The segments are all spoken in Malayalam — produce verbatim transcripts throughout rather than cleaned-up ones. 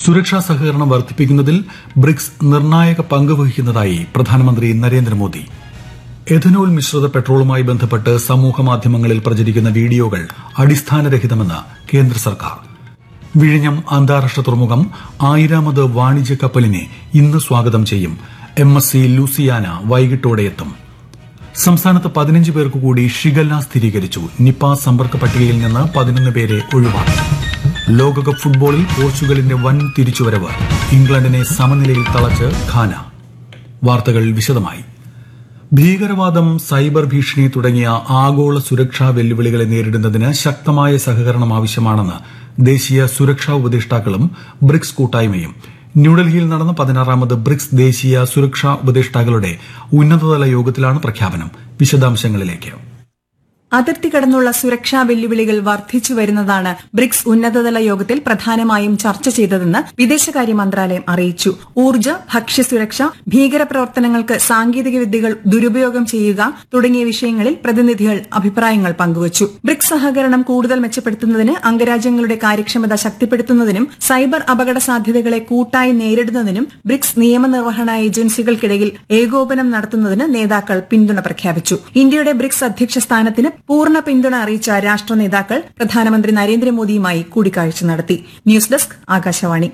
സുരക്ഷാ സഹകരണം വർദ്ധിപ്പിക്കുന്നതിൽ ബ്രിക്സ് നിർണായക പങ്ക് വഹിക്കുന്നതായി പ്രധാനമന്ത്രി നരേന്ദ്രമോദി. എഥനോൾ മിശ്രിത പെട്രോളുമായി ബന്ധപ്പെട്ട് സമൂഹമാധ്യമങ്ങളിൽ പ്രചരിക്കുന്ന വീഡിയോകൾ അടിസ്ഥാനരഹിതമെന്ന് കേന്ദ്ര സർക്കാർ. വിഴിഞ്ഞം അന്താരാഷ്ട്ര തുറമുഖം ആയിരാമത് വാണിജ്യ കപ്പലിനെ ഇന്ന് സ്വാഗതം ചെയ്യും. എം എസ് സി ലൂസിയാന വൈകിട്ടോടെ എത്തും. സംസ്ഥാനത്ത് പതിനഞ്ച് പേർക്ക് കൂടി ഷിഗല്ല സ്ഥിരീകരിച്ചു. നിപ സമ്പർക്ക പട്ടികയിൽ നിന്ന് പതിനൊന്ന് പേരെ ഒഴിവാക്കി. ലോകകപ്പ് ഫുട്ബോളിൽ പോർച്ചുഗലിന്റെ വൻ തിരിച്ചുവരവ്. ഇംഗ്ലണ്ടിനെ സമനിലയിൽ തളച്ച് ഘാന. വാർത്തകൾ വിശദമായി. ഭീകരവാദം, സൈബർ ഭീഷണി തുടങ്ങിയ ആഗോള സുരക്ഷാ വെല്ലുവിളികളെ നേരിടുന്നതിന് ശക്തമായ സഹകരണം ആവശ്യമാണെന്ന് ദേശീയ സുരക്ഷാ ഉപദേഷ്ടാക്കളും ബ്രിക്സ് കൂട്ടായ്മയും. ന്യൂഡൽഹിയിൽ നടന്ന പതിനാറാമത് ബ്രിക്സ് ദേശീയ സുരക്ഷാ ഉപദേഷ്ടാക്കളുടെ ഉന്നതതല യോഗത്തിലാണ് പ്രഖ്യാപനം. വിശദാംശങ്ങളിലേക്ക്. അതിർത്തി കടന്നുള്ള സുരക്ഷാ വെല്ലുവിളികൾ വർദ്ധിച്ചു വരുന്നതാണ് ബ്രിക്സ് ഉന്നതതല യോഗത്തിൽ പ്രധാനമായും ചർച്ച ചെയ്തതെന്ന് വിദേശകാര്യ മന്ത്രാലയം അറിയിച്ചു. ഊർജ്ജ, ഭക്ഷ്യസുരക്ഷ, ഭീകരപ്രവർത്തനങ്ങൾക്ക് സാങ്കേതിക വിദ്യകൾ ദുരുപയോഗം ചെയ്യുക തുടങ്ങിയ വിഷയങ്ങളിൽ പ്രതിനിധികൾ അഭിപ്രായങ്ങൾ പങ്കുവച്ചു. ബ്രിക്സ് സഹകരണം കൂടുതൽ മെച്ചപ്പെടുത്തുന്നതിന് അംഗരാജ്യങ്ങളുടെ കാര്യക്ഷമത ശക്തിപ്പെടുത്തുന്നതിനും സൈബർ അപകട സാധ്യതകളെ കൂട്ടായി നേരിടുന്നതിനും ബ്രിക്സ് നിയമനിർവഹണ ഏജൻസികൾക്കിടയിൽ ഏകോപനം നടത്തുന്നതിന് നേതാക്കൾ പിന്തുണ പ്രഖ്യാപിച്ചു. ഇന്ത്യയുടെ ബ്രിക്സ് അധ്യക്ഷ സ്ഥാനത്തിന് പൂർണ്ണ പിന്തുണ അറിയിച്ച രാഷ്ട്ര നേതാക്കൾ പ്രധാനമന്ത്രി നരേന്ദ്രമോദിയുമായി കൂടിക്കാഴ്ച നടത്തി. News desk Akashvani.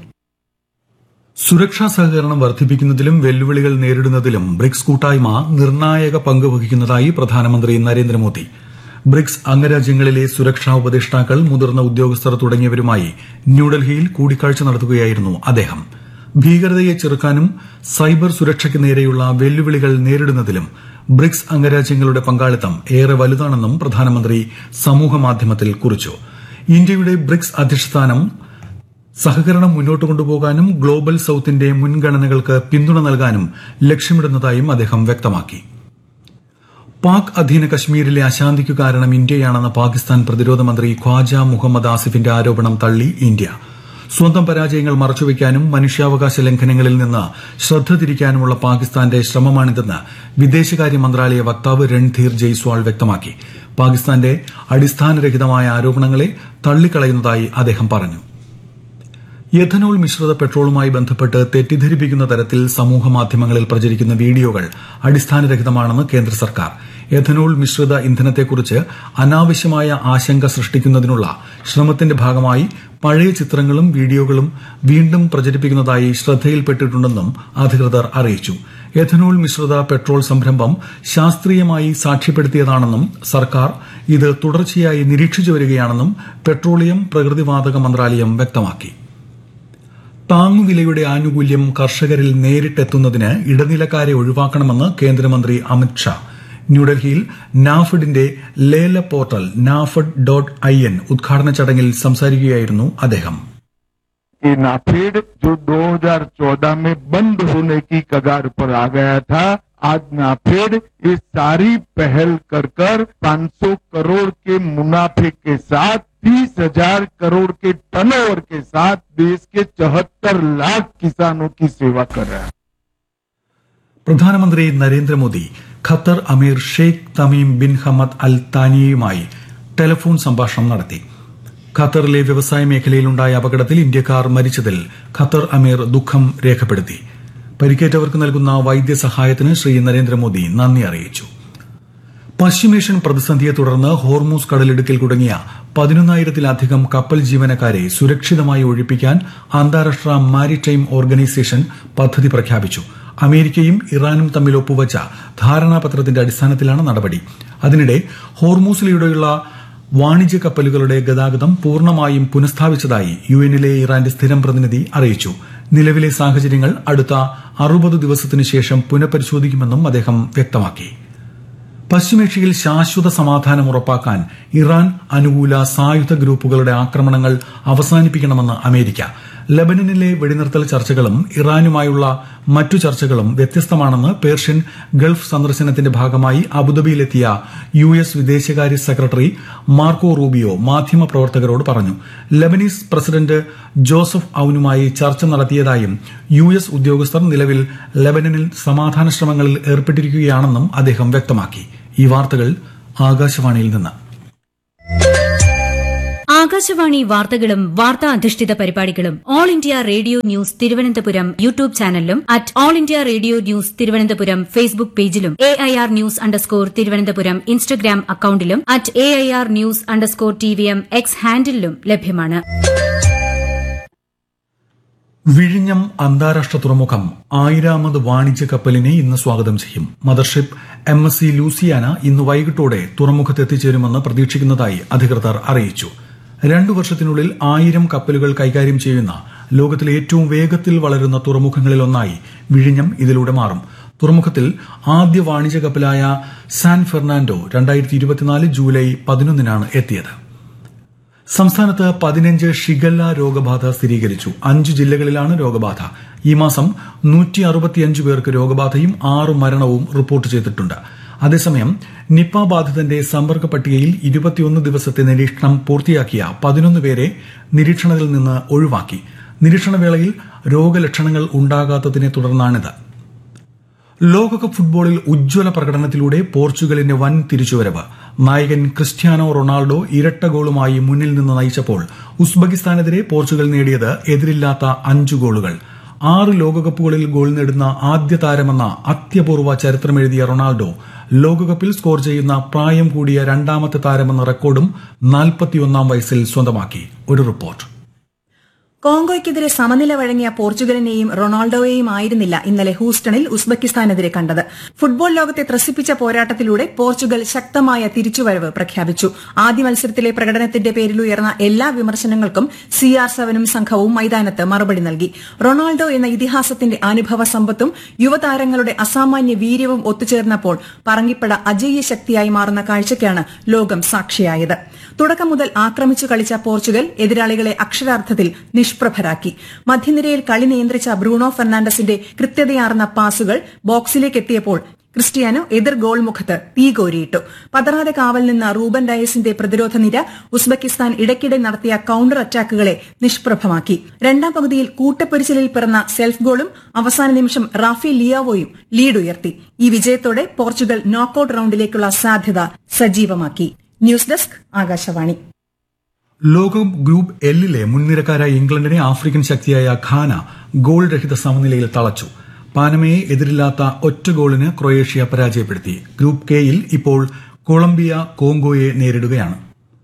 സുരക്ഷാ സഹകരണം വർദ്ധിപ്പിക്കുന്നതിലും വെല്ലുവിളികൾ നേരിടുന്നതിലും ബ്രിക്സ് കൂട്ടായ്മ നിർണായക പങ്ക് വഹിക്കുന്നതായി പ്രധാനമന്ത്രി നരേന്ദ്രമോദി. ബ്രിക്സ് അംഗരാജ്യങ്ങളിലെ സുരക്ഷാ ഉപദേഷ്ടാക്കൾ, മുതിർന്ന ഉദ്യോഗസ്ഥർ തുടങ്ങിയവരുമായി ന്യൂഡൽഹിയിൽ കൂടിക്കാഴ്ച നടത്തുകയായിരുന്നു അദ്ദേഹം. ഭീകരതയെ ചെറുക്കാനും സൈബർ സുരക്ഷയ്ക്ക് നേരെയുള്ള വെല്ലുവിളികൾ നേരിടുന്നതിലും ബ്രിക്സ് അംഗരാജ്യങ്ങളുടെ പങ്കാളിത്തം ഏറെ വലുതാണെന്നും പ്രധാനമന്ത്രി സമൂഹമാധ്യമത്തിൽ കുറിച്ചു. ഇന്ത്യയുടെ ബ്രിക്സ് അധ്യക്ഷസ്ഥാനം സഹകരണം മുന്നോട്ട് കൊണ്ടുപോകാനും ഗ്ലോബൽ സൌത്തിന്റെ മുൻഗണനകൾക്ക് പിന്തുണ നൽകാനും ലക്ഷ്യമിടുന്നതായും അദ്ദേഹം വ്യക്തമാക്കി. പാക് അധീന കശ്മീരിലെ അശാന്തിക്കു കാരണം ഇന്ത്യയാണെന്ന പാകിസ്ഥാൻ പ്രതിരോധ മന്ത്രി ഖ്വാജ മുഹമ്മദ് ആസിഫിന്റെ ആരോപണം തള്ളി ഇന്ത്യ. സ്വന്തം പരാജയങ്ങൾ മറച്ചുവെക്കാനും മനുഷ്യാവകാശ ലംഘനങ്ങളിൽ നിന്ന് ശ്രദ്ധ തിരിക്കാനുമുള്ള പാകിസ്ഥാന്റെ ശ്രമമാണിതെന്ന് വിദേശകാര്യ മന്ത്രാലയ വക്താവ് രൺധീർ ജയ്സ്വാൾ വ്യക്തമാക്കി. പാകിസ്ഥാന്റെ അടിസ്ഥാനരഹിതമായ ആരോപണങ്ങളെ തള്ളിക്കളയുന്നതായി അദ്ദേഹം പറഞ്ഞു. എഥനോൾ മിശ്രിത പെട്രോളുമായി ബന്ധപ്പെട്ട് തെറ്റിദ്ധരിപ്പിക്കുന്ന തരത്തിൽ സമൂഹമാധ്യമങ്ങളിൽ പ്രചരിക്കുന്ന വീഡിയോകൾ അടിസ്ഥാനരഹിതമാണെന്ന് കേന്ദ്ര സർക്കാർ. എഥനോൾ മിശ്രിത ഇന്ധനത്തെക്കുറിച്ച് അനാവശ്യമായ ആശങ്ക സൃഷ്ടിക്കുന്നതിനുള്ള ശ്രമത്തിന്റെ ഭാഗമായി പഴയ ചിത്രങ്ങളും വീഡിയോകളും വീണ്ടും പ്രചരിപ്പിക്കുന്നതായി ശ്രദ്ധയിൽപ്പെട്ടിട്ടുണ്ടെന്നും അധികൃതർ അറിയിച്ചു. എഥനോൾ മിശ്രിത പെട്രോൾ സംരംഭം ശാസ്ത്രീയമായി സാക്ഷ്യപ്പെടുത്തിയതാണെന്നും സർക്കാർ ഇത് തുടർച്ചയായി നിരീക്ഷിച്ചു വരികയാണെന്നും പെട്രോളിയം പ്രകൃതിവാതക മന്ത്രാലയം വ്യക്തമാക്കി. താങ്ങുവിലയുടെ ആനുകൂല്യം കർഷകരിൽ നേരിട്ടെത്തുന്നതിന് ഇടനിലക്കാരെ ഒഴിവാക്കണമെന്ന് കേന്ദ്രമന്ത്രി അമിത്ഷാ. ന്യൂഡൽഹിയിൽ നാഫഡിന്റെ ലേല portal NAFED dot I N ഉദ്ഘാടന ചടങ്ങിൽ സംസാരിക്കുകയായിരുന്നു അദ്ദേഹം. नाफेड जो दो हज़ार चौदह में बंद होने की कगार पर आ गया था, आज नाफेड ये सारी पहल कर कर पाँच सौ करोड़ के मुनाफे के साथ तीस हजार करोड़ के टर्नओवर के साथ देश के चौहत्तर लाख किसानों की सेवा कर रहा है. പ്രധാനമന്ത്രി നരേന്ദ്രമോദി ഖത്തർ അമീർ Sheikh Tamim bin Hamad Al താനിയുമായി telephone സംഭാഷണം നടത്തി. ഖത്തറിലെ വ്യവസായ മേഖലയിലുണ്ടായ അപകടത്തിൽ ഇന്ത്യക്കാർ മരിച്ചതിൽ ഖത്തർ അമീർ ദുഃഖം രേഖപ്പെടുത്തി. പരിക്കേറ്റവർക്ക് നൽകുന്ന വൈദ്യസഹായത്തിന് ശ്രീ നരേന്ദ്രമോദി നന്ദി അറിയിച്ചു. പശ്ചിമേഷ്യൻ പ്രതിസന്ധിയെ തുടർന്ന് ഹോർമൂസ് കടലിടുക്കിൽ കുടുങ്ങിയ പതിനൊന്നായിരത്തിലധികം കപ്പൽ ജീവനക്കാരെ സുരക്ഷിതമായി ഒഴിപ്പിക്കാൻ അന്താരാഷ്ട്ര മാരിടൈം ഓർഗനൈസേഷൻ പദ്ധതി പ്രഖ്യാപിച്ചു. അമേരിക്കയും ഇറാനും തമ്മിൽ ഒപ്പുവച്ച ധാരണാപത്രത്തിന്റെ അടിസ്ഥാനത്തിലാണ് നടപടി. അതിനിടെ ഹോർമൂസിലൂടെയുള്ള വാണിജ്യ കപ്പലുകളുടെ ഗതാഗതം പൂർണ്ണമായും പുനഃസ്ഥാപിച്ചതായി യുഎന്നിലെ ഇറാന്റെ സ്ഥിരം പ്രതിനിധി അറിയിച്ചു. നിലവിലെ സാഹചര്യങ്ങൾ അടുത്ത അറുപത് ദിവസത്തിനു ശേഷം പുനഃപരിശോധിക്കുമെന്നും അദ്ദേഹം വ്യക്തമാക്കി. പശ്ചിമേഷ്യയിൽ ശാശ്വത സമാധാനം ഉറപ്പാക്കാൻ ഇറാൻ അനുകൂല സായുധ ഗ്രൂപ്പുകളുടെ ആക്രമണങ്ങൾ അവസാനിപ്പിക്കണമെന്ന് അമേരിക്ക. ലബനനിലെ വെടിനിർത്തൽ ചർച്ചകളും ഇറാനുമായുള്ള മറ്റു ചർച്ചകളും വ്യത്യസ്തമാണെന്ന് പേർഷ്യൻ ഗൾഫ് സന്ദർശനത്തിന്റെ ഭാഗമായി അബുദാബിയിലെത്തിയ യു എസ് വിദേശകാര്യ സെക്രട്ടറി മാർക്കോ റൂബിയോ മാധ്യമപ്രവർത്തകരോട് പറഞ്ഞു. ലബനീസ് പ്രസിഡന്റ് ജോസഫ് ഔനുമായി ചർച്ച നടത്തിയതായും യു എസ് ഉദ്യോഗസ്ഥർ നിലവിൽ ലബനനിൽ സമാധാന ശ്രമങ്ങളിൽ ഏർപ്പെട്ടിരിക്കുകയാണെന്നും അദ്ദേഹം വ്യക്തമാക്കി. ഈ വാർത്തകൾ ആകാശവാണിയിൽ നിന്ന്. ആകാശവാണി വാർത്തകളും വാർത്താ അധിഷ്ഠിത പരിപാടികളും all India radio news Thiruvananthapuram YouTube ചാനലിലും at all India radio news Thiruvananthapuram Facebook പേജിലും A I R news underscore Thiruvananthapuram Instagram അക്കൌണ്ടിലും at A I R news underscore T V M X ഹാൻഡിലും ലഭ്യമാണ്. വിഴിഞ്ഞം അന്താരാഷ്ട്ര തുറമുഖം ആയിരാമത് വാണിജ്യ കപ്പലിനെ ഇന്ന് സ്വാഗതം ചെയ്യും. Mothership M S C Louisiana ഇന്ന് വൈകിട്ടോടെ തുറമുഖത്ത് എത്തിച്ചേരുമെന്ന് പ്രതീക്ഷിക്കുന്നതായി അധികൃതർ അറിയിച്ചു. രണ്ടു വർഷത്തിനുള്ളിൽ ആയിരം കപ്പലുകൾ കൈകാര്യം ചെയ്യുന്ന ലോകത്തിലെ ഏറ്റവും വേഗത്തിൽ വളരുന്ന തുറമുഖങ്ങളിലൊന്നായി വിഴിഞ്ഞം ഇതിലൂടെ മാറും. തുറമുഖത്തിൽ ആദ്യ വാണിജ്യ കപ്പലായ സാൻ ഫെർണാൻഡോ രണ്ടായിരത്തി ഇരുപത്തിനാല് ജൂലൈ പതിനൊന്നിനാണ് എത്തിയത്. സംസ്ഥാനത്ത് പതിനഞ്ച് ഷിഗല്ല രോഗബാധ സ്ഥിരീകരിച്ചു. അഞ്ച് ജില്ലകളിലാണ് രോഗബാധ. ഈ മാസം നൂറ്റി അറുപത്തിയഞ്ച് പേർക്ക് രോഗബാധയും ആറ് മരണവും റിപ്പോർട്ട് ചെയ്തിട്ടുണ്ട്. അതേസമയം നിപ്പ ബാധിതന്റെ സമ്പർക്ക പട്ടികയിൽ ഇരുപത്തിയൊന്ന് ദിവസത്തെ നിരീക്ഷണം പൂർത്തിയാക്കിയ പതിനൊന്ന് പേരെ നിരീക്ഷണത്തിൽ നിന്ന് ഒഴിവാക്കി. നിരീക്ഷണവേളയിൽ രോഗലക്ഷണങ്ങൾ ഉണ്ടാകാത്തതിനെ തുടർന്നാണിത്. ലോകകപ്പ് ഫുട്ബോളിൽ ഉജ്ജ്വല പ്രകടനത്തിലൂടെ പോർച്ചുഗലിന്റെ വൻ തിരിച്ചുവരവ്. നായകൻ ക്രിസ്റ്റ്യാനോ റൊണാൾഡോ ഇരട്ട ഗോളുമായി മുന്നിൽ നിന്ന് നയിച്ചപ്പോൾ ഉസ്ബെക്കിസ്ഥാനെതിരെ പോർച്ചുഗൽ നേടിയത് എതിരില്ലാത്ത അഞ്ച് ഗോളുകൾ. ആറ് ലോകകപ്പുകളിൽ ഗോൾ നേടുന്ന ആദ്യ താരമെന്ന അത്യപൂർവ ചരിത്രമെഴുതിയ റൊണാൾഡോ ലോകകപ്പിൽ സ്കോർ ചെയ്യുന്ന പ്രായം കൂടിയ രണ്ടാമത്തെ താരമെന്ന റെക്കോർഡും നാൽപ്പത്തിയൊന്നാം വയസ്സിൽ സ്വന്തമാക്കി. ഒരു റിപ്പോർട്ട്. കോങ്കോയ്ക്കെതിരെ സമനില വഴങ്ങിയ പോർച്ചുഗലിനെയും റൊണാൾഡോയെയും ആയിരുന്നില്ല ഇന്നലെ ഹൂസ്റ്റണിൽ ഉസ്ബെക്കിസ്ഥാനെതിരെ കണ്ടത്. ഫുട്ബോൾ ലോകത്തെ ത്രസിപ്പിച്ച പോരാട്ടത്തിലൂടെ പോർച്ചുഗൽ ശക്തമായ തിരിച്ചുവരവ് പ്രഖ്യാപിച്ചു. ആദ്യ മത്സരത്തിലെ പ്രകടനത്തിന്റെ പേരിൽ ഉയർന്ന എല്ലാ വിമർശനങ്ങൾക്കും സി ആർ സെവനും സംഘവും മൈതാനത്ത് മറുപടി നൽകി. റൊണാൾഡോ എന്ന ഇതിഹാസത്തിന്റെ അനുഭവ സമ്പത്തും യുവതാരങ്ങളുടെ അസാമാന്യ വീര്യവും ഒത്തുചേർന്നപ്പോൾ പറങ്കിപ്പട അജയ്യ ശക്തിയായി മാറുന്ന കാഴ്ചയ്ക്കാണ് ലോകം സാക്ഷിയായത്. തുടക്കം മുതൽ ആക്രമിച്ചു കളിച്ച പോർച്ചുഗൽ എതിരാളികളെ അക്ഷരാർത്ഥത്തിൽ നിഷ്പ്രഭരാക്കി. മധ്യനിരയിൽ കളി നിയന്ത്രിച്ച ബ്രൂണോ ഫെർണാണ്ടസിന്റെ കൃത്യതയാർന്ന പാസുകൾ ബോക്സിലേക്ക് എത്തിയപ്പോൾ ക്രിസ്റ്റ്യാനോ എതിർ ഗോൾ മുഖത്ത് തീകോരിയിട്ടു. പതറാതെ കാവൽ നിന്ന റൂബൻ ഡയസിന്റെ പ്രതിരോധ നിര ഉസ്ബെക്കിസ്ഥാൻ ഇടയ്ക്കിടെ നടത്തിയ കൌണ്ടർ അറ്റാക്കുകളെ നിഷ്പ്രഭമാക്കി. രണ്ടാം പകുതിയിൽ കൂട്ടപ്പൊരിച്ചിലിൽ പിറന്ന സെൽഫ് ഗോളും അവസാന നിമിഷം റാഫി ലിയാവോയും ലീഡ് ഉയർത്തി. ഈ വിജയത്തോടെ പോർച്ചുഗൽ നോക്കൌട്ട് റൌണ്ടിലേക്കുള്ള സാധ്യത സജീവമാക്കി. News desk Akashvani. ലോകകപ്പ് ഗ്രൂപ്പ് എല്ലിലെ മുൻനിരക്കാരായ ഇംഗ്ലണ്ടിനെ ആഫ്രിക്കൻ ശക്തിയായ ഘാന ഗോൾ രഹിത സമനിലയിൽ തളച്ചു. പാനമയെ എതിരില്ലാത്ത ഒറ്റ ഗോളിന് ക്രൊയേഷ്യ പരാജയപ്പെടുത്തി. ഗ്രൂപ്പ് കെയിൽ ഇപ്പോൾ കൊളംബിയ കോങ്കോയെ നേരിടുകയാണ്.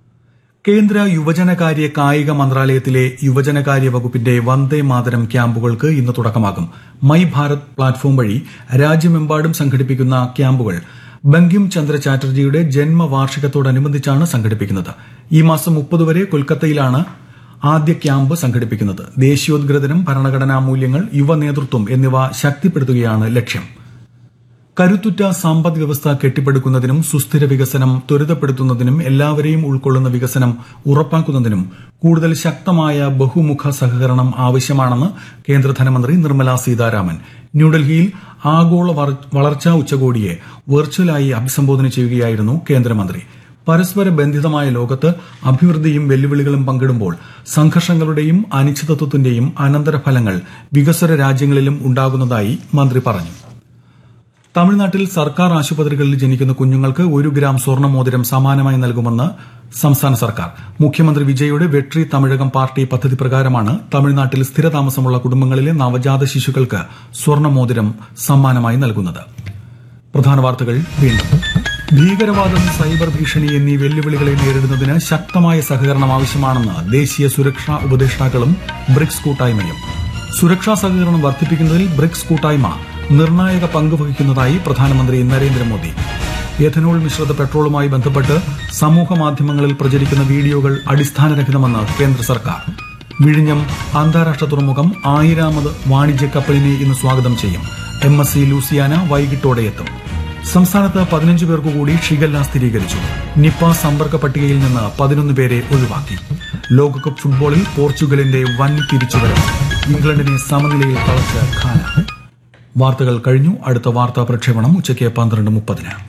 കേന്ദ്ര യുവജനകാര്യ കായിക മന്ത്രാലയത്തിലെ യുവജനകാര്യ വകുപ്പിന്റെ വന്ദേ മാതരം ക്യാമ്പുകൾക്ക് ഇന്ന് തുടക്കമാകും. മൈ ഭാരത് പ്ലാറ്റ്ഫോം വഴി രാജ്യമെമ്പാടും സംഘടിപ്പിക്കുന്ന ക്യാമ്പുകൾ ബങ്കിം ചന്ദ്ര ചാറ്റർജിയുടെ ജന്മവാർഷികത്തോടനുബന്ധിച്ചാണ് സംഘടിപ്പിക്കുന്നത്. ഈ മാസം മുപ്പത് വരെ കൊൽക്കത്തയിലാണ് ആദ്യ ക്യാമ്പ് സംഘടിപ്പിക്കുന്നത്. ദേശീയോദ്ഗ്രഥനം, ഭരണഘടനാ മൂല്യങ്ങൾ, യുവ നേതൃത്വം എന്നിവ ശക്തിപ്പെടുത്തുകയാണ് ലക്ഷ്യം. കരുത്തുറ്റ സമ്പദ് വ്യവസ്ഥ കെട്ടിപ്പടുക്കുന്നതിനും സുസ്ഥിര വികസനം ത്വരിതപ്പെടുത്തുന്നതിനും എല്ലാവരെയും ഉൾക്കൊള്ളുന്ന വികസനം ഉറപ്പാക്കുന്നതിനും കൂടുതൽ ശക്തമായ ബഹുമുഖ സഹകരണം ആവശ്യമാണെന്ന് കേന്ദ്ര ധനമന്ത്രി നിർമ്മല സീതാരാമൻ ന്യൂഡൽഹിയിൽ ആഗോള വളർച്ചാ ഉച്ചകോടിയെ വെർച്വലായി അഭിസംബോധന ചെയ്യുകയായിരുന്നു കേന്ദ്രമന്ത്രി. പരസ്പര ബന്ധിതമായ ലോകത്ത് അഭിവൃദ്ധിയും വെല്ലുവിളികളും പങ്കിടുമ്പോൾ സംഘർഷങ്ങളുടെയും അനിശ്ചിതത്വത്തിന്റെയും അനന്തരഫലങ്ങൾ വികസ്വര രാജ്യങ്ങളിലും ഉണ്ടാകുന്നതായി മന്ത്രി പറഞ്ഞു. തമിഴ്നാട്ടിൽ സർക്കാർ ആശുപത്രികളിൽ ജനിക്കുന്ന കുഞ്ഞുങ്ങൾക്ക് ഒരു ഗ്രാം സ്വർണ്ണമോതിരം സമാനമായി നൽകുമെന്ന് സംസ്ഥാന സർക്കാർ. മുഖ്യമന്ത്രി വിജയുടെ വെട്രി തമിഴകം പാർട്ടി പദ്ധതി പ്രകാരമാണ് തമിഴ്നാട്ടിൽ സ്ഥിരതാമസമുള്ള കുടുംബങ്ങളിലെ നവജാത ശിശുക്കൾക്ക് സ്വർണ്ണമോതിരം സമ്മാനമായി നൽകുന്നത്. പ്രധാന വാർത്തകൾ വീണ്ടും. ഭീകരവാദം, സൈബർ ഭീഷണി എന്നീ വെല്ലുവിളികളെ നേരിടുന്നതിന് ശക്തമായ സഹകരണം ആവശ്യമാണെന്ന് ദേശീയ സുരക്ഷാ ഉപദേഷ്ടാക്കളും ബ്രിക്സ് കൂട്ടായ്മയും. സുരക്ഷാ സഹകരണം വർദ്ധിപ്പിക്കുന്നതിൽ ബ്രിക്സ് കൂട്ടായ്മ നിർണായക പങ്ക് വഹിക്കുന്നതായി പ്രധാനമന്ത്രി നരേന്ദ്രമോദി. എഥനോൾ മിശ്രിത പെട്രോളുമായി ബന്ധപ്പെട്ട് സമൂഹ മാധ്യമങ്ങളിൽ പ്രചരിക്കുന്ന വീഡിയോകൾ അടിസ്ഥാനരഹിതമെന്ന് കേന്ദ്ര സർക്കാർ. വിഴിഞ്ഞം അന്താരാഷ്ട്ര തുറമുഖം ആയിരാമത് വാണിജ്യ കപ്പലിനെ ഇന്ന് സ്വാഗതം ചെയ്യും. എം എസ് സി ലൂസിയാന വൈകിട്ടോടെ എത്തും. സംസ്ഥാനത്ത് പതിനഞ്ച് പേർക്ക് കൂടി ഷിഗല്ല സ്ഥിരീകരിച്ചു. നിപ്പ സമ്പർക്ക പട്ടികയിൽ നിന്ന് പതിനൊന്ന് പേരെ ഒഴിവാക്കി. ലോകകപ്പ് ഫുട്ബോളിൽ പോർച്ചുഗലിന്റെ വൻ തിരിച്ചുവരവ്. ഇംഗ്ലണ്ടിനെ സമനിലയിൽ തളച്ച ഘാന. വാർത്തകൾ കഴിഞ്ഞു. അടുത്ത വാർത്താ പ്രക്ഷേപണം ഉച്ചയ്ക്ക് പന്ത്രണ്ട് മുപ്പതിന്.